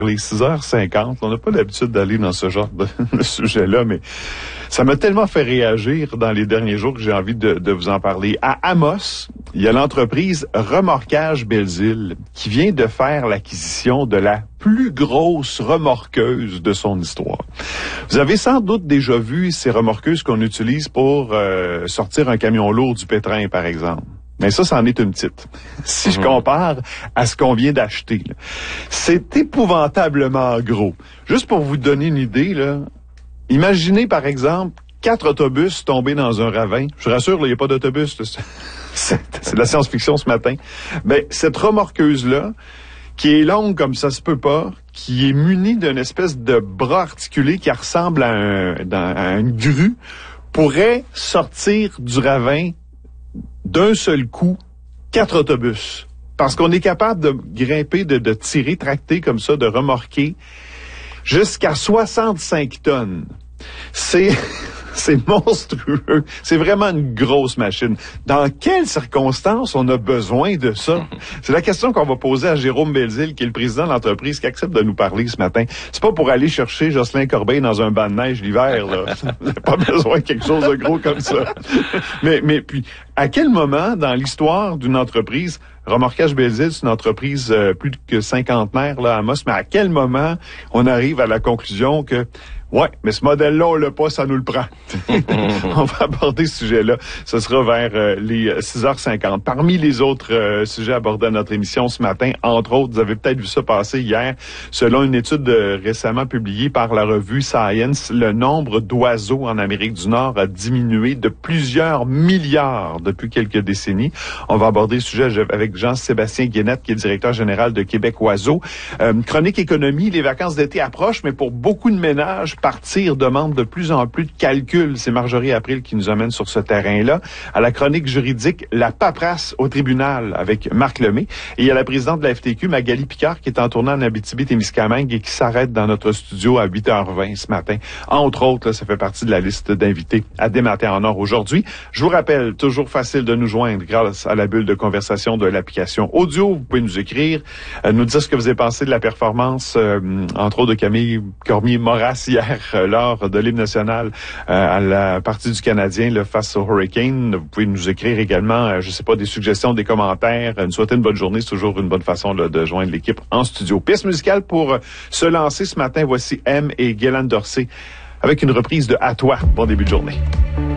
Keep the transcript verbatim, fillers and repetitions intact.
Les six heures cinquante, on n'a pas l'habitude d'aller dans ce genre de, de sujet-là, mais ça m'a tellement fait réagir dans les derniers jours que j'ai envie de, de vous en parler. À Amos, il y a l'entreprise Remorquage Belzile qui vient de faire l'acquisition de la plus grosse remorqueuse de son histoire. Vous avez sans doute déjà vu ces remorqueuses qu'on utilise pour euh, sortir un camion lourd du pétrin, par exemple. Mais ça, c'en est une petite. Si mmh. je compare à ce qu'on vient d'acheter, là, c'est épouvantablement gros. Juste pour vous donner une idée, là, imaginez par exemple quatre autobus tombés dans un ravin. Je vous rassure, il n'y a pas d'autobus. C'est, c'est de la science-fiction ce matin. Ben, cette remorqueuse-là, qui est longue comme ça se peut pas, qui est munie d'une espèce de bras articulé qui ressemble à, un, à une grue, pourrait sortir du ravin d'un seul coup, quatre autobus. Parce qu'on est capable de grimper, de, de tirer, tracter comme ça, de remorquer jusqu'à soixante-cinq tonnes. C'est... C'est monstrueux. C'est vraiment une grosse machine. Dans quelles circonstances on a besoin de ça? C'est la question qu'on va poser à Jérôme Belzile, qui est le président de l'entreprise, qui accepte de nous parler ce matin. C'est pas pour aller chercher Jocelyn Corbeil dans un banc de neige l'hiver, là. On n'a pas besoin de quelque chose de gros comme ça. Mais, mais puis, à quel moment dans l'histoire d'une entreprise, Remorquage Belzile, c'est une entreprise euh, plus que cinquantenaire, là, à Amos, mais à quel moment on arrive à la conclusion que ouais, mais ce modèle-là, on l'a pas, ça nous le prend. On va aborder ce sujet-là. Ce sera vers euh, les six heures cinquante. Parmi les autres euh, sujets abordés à notre émission ce matin, entre autres, vous avez peut-être vu ça passer hier, selon une étude euh, récemment publiée par la revue Science, le nombre d'oiseaux en Amérique du Nord a diminué de plusieurs milliards depuis quelques décennies. On va aborder le sujet avec Jean-Sébastien Guénette, qui est directeur général de Québec Oiseaux. Euh, chronique économie, les vacances d'été approchent, mais pour beaucoup de ménages, partir demande de plus en plus de calculs. C'est Marjorie April qui nous amène sur ce terrain-là. À la chronique juridique, la paperasse au tribunal avec Marc Lemay. Et il y a la présidente de la F T Q, Magali Picard, qui est en tournée en Abitibi-Témiscamingue et qui s'arrête dans notre studio à huit heures vingt ce matin. Entre autres, là, ça fait partie de la liste d'invités à Des Matins en Or aujourd'hui. Je vous rappelle, toujours facile de nous joindre grâce à la bulle de conversation de l'application audio. Vous pouvez nous écrire, euh, nous dire ce que vous avez pensé de la performance, euh, entre autres de Camille Cormier-Moras hier, lors de l'hymne national euh, à la partie du Canadien là, face au Hurricane. Vous pouvez nous écrire également, euh, je sais pas, des suggestions, des commentaires. Nous souhaiter une bonne journée. C'est toujours une bonne façon là, de joindre l'équipe en studio. Piste musicale pour euh, se lancer ce matin. Voici M et Guylaine Dorsey avec une reprise de À toi. Bon début de journée.